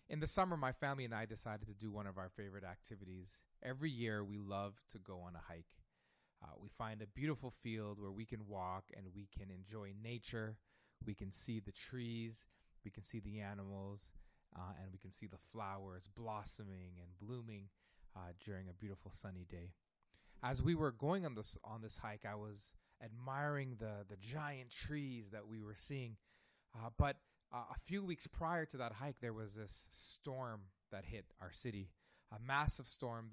In the summer, my family and I decided to do one of our favorite activities. Every year, we love to go on a hike. We find a beautiful field where we can walk and we can enjoy nature. We can see the trees, we can see the animals, and we can see the flowers blossoming and blooming during a beautiful sunny day. As we were going on this hike, I was admiring the giant trees that we were seeing. But a few weeks prior to that hike, there was this storm that hit our city, a massive storm